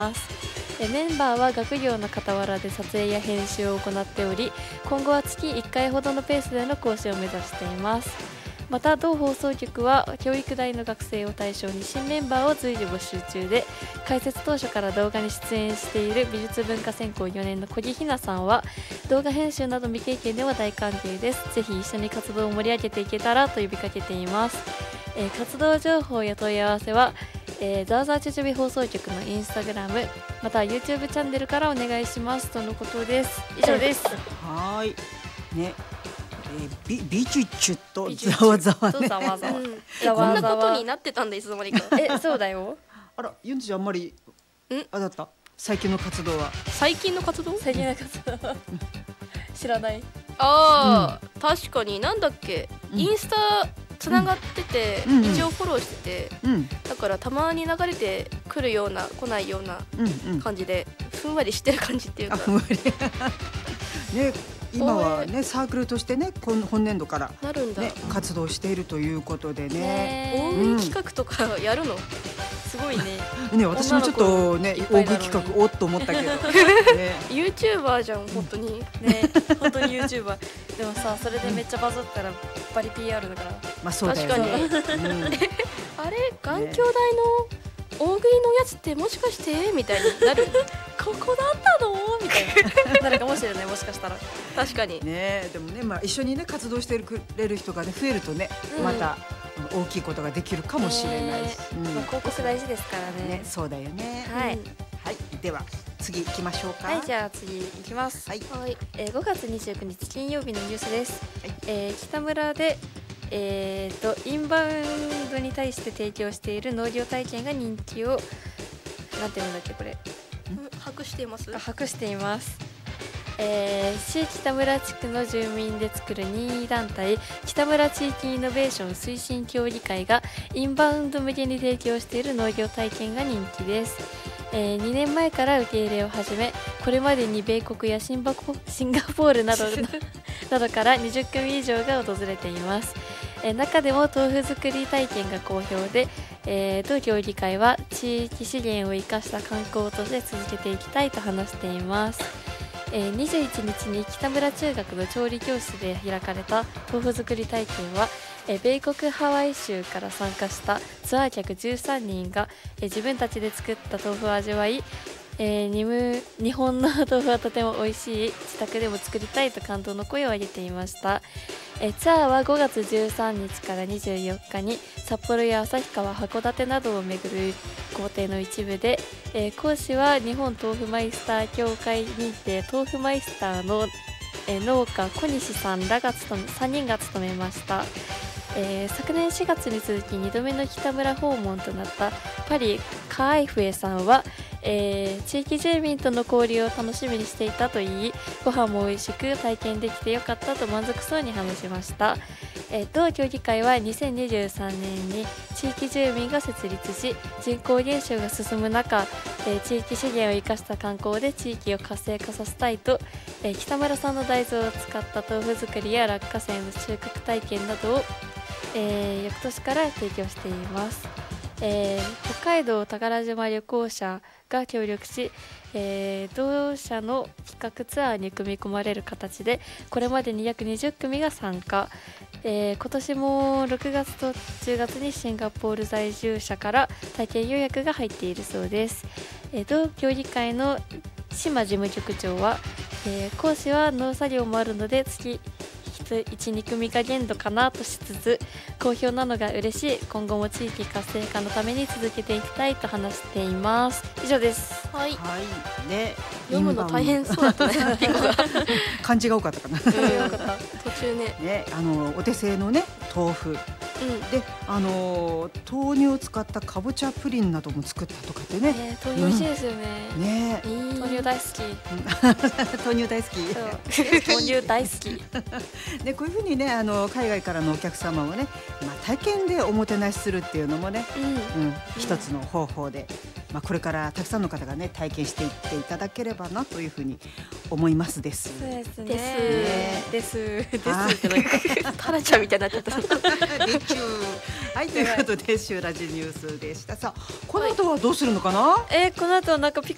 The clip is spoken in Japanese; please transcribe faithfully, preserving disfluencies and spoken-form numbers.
えメンバーは学業の傍らで撮影や編集を行っており、今後は月いっかいほどのペースでの講師を目指しています。また同放送局は教育大の学生を対象に新メンバーを随時募集中で、開設当初から動画に出演している美術文化専攻よねんの小木ひなさんは、動画編集など未経験では大歓迎です。ぜひ一緒に活動を盛り上げていけたらと呼びかけています。えー、活動情報や問い合わせはえー、ザーザーチュチュビ放送局のインスタグラム、また YouTube チャンネルからお願いしますとのことです。以上です。 はい。ね。えー、ビビチュチュとざわざわね。 ざわざわ。 うん、えこんなことになってたんでいつの間にか。 え、そうだよ。 あら、ユンジあんまりあだった。最近の活動は。 最近の活動？ 最近の活動は知らない。 ああ、うん、確かになんだっけ、 うん、 インスタつながってて、うん、一応フォローしてて、うん、だからたまに流れてくるような来ないような感じで、うんうん、ふんわりしてる感じっていうか、 ふんわりね、今はねサークルとしてね今年度からなるんだ、 ね、活動しているということでね、 大食い企画とかやるの、 すごいね。 ね、私もちょっとね大食い企画おっと思ったけど、ね、 YouTuber じゃん本当にね、本当に YouTuber でもさ、それでめっちゃバズったらバリ ピーアール だから。 まあそうだよね。 確かに、うん、あれ眼鏡大の大食いのやつってもしかしてみたいになるここだったのみたいななるかもしれない、もしかしたら。 確かにね。でもね、まあ、一緒にね活動してくれる人がね増えるとね、うん、また大きいことができるかもしれないし、 えーうんまあ、広告大事ですからね。 ね、そうだよね。 はい、うん、 はい、では次行きましょうか。 はい、じゃあ次行きます。 はい、 えー、ごがつにじゅうくにち金曜日のニュースです。はい、えー、北村でえー、とインバウンドに対して提供している農業体験が人気をなんていうんだっけこれ、 博しています。 博しています。えー、市北村地区の住民で作る任意団体北村地域イノベーション推進協議会がインバウンド向けに提供している農業体験が人気です。えー、にねんまえから受け入れを始め、これまでに米国やシンバコシンガポールなどなどからにじゅっくみ以上が訪れています。えー、中でも豆腐作り体験が好評で、えー、同協議会は地域資源を生かした観光として続けていきたいと話しています。えー、にじゅういちにちに北村中学の調理教室で開かれた豆腐作り体験は、えー、米国ハワイ州から参加したツアー客じゅうさんにんが、えー、自分たちで作った豆腐を味わい、えー、にむ日本の豆腐はとても美味しい、自宅でも作りたいと感動の声を上げていました。えー、ツアーはごがつじゅうさんにちからにじゅうよっかに札幌や旭川、函館などを巡る工程の一部で、えー、講師は日本豆腐マイスター協会認定豆腐マイスターの、えー、農家小西さんらが務めさんにんが務めました。えー、昨年しがつに続きにどめの北村訪問となったパリ・カーイフエさんは、えー、地域住民との交流を楽しみにしていたといい、ご飯も美味しく体験できてよかったと満足そうに話しました。えー、同協議会はにせんにじゅうさんねんに地域住民が設立し、人口減少が進む中、えー、地域資源を生かした観光で地域を活性化させたいと、えー、北村産の大豆を使った豆腐作りや落花生の収穫体験などをえー、翌年から提供しています。えー、北海道宝島旅行者が協力し、えー、同社の企画ツアーに組み込まれる形でこれまでに約にじゅっくみが参加、えー、今年もろくがつとじゅうがつにシンガポール在住者から体験予約が入っているそうです。えー、同協議会の島事務局長は、えー、講師は農作業もあるので月いち、に組が限度かなとしつつ、好評なのが嬉しい、今後も地域活性化のために続けていきたいと話しています。以上です。 はい、 はい、ね、 読むの大変そうだったね漢字が多かったかな途中ねね、あのお手製のね豆腐、うん、で、あの豆乳を使ったかぼちゃプリンなども作ったとかってね、 ね、豆乳美味しいですよね、 うん、ね、 豆乳大好き豆乳大好き豆乳大好きで、こういうふうにね、あの海外からのお客様をね、まあ、体験でおもてなしするっていうのもね、うんうん、一つの方法で、まあ、これからたくさんの方がね体験していっていただければなというふうに思いますです。 そうですね。 ですですですタラちゃんみたいになっちゃったはい、ということでシューラジニュースでした。さあ、この後はどうするのかな。 えー、この後なんかピコ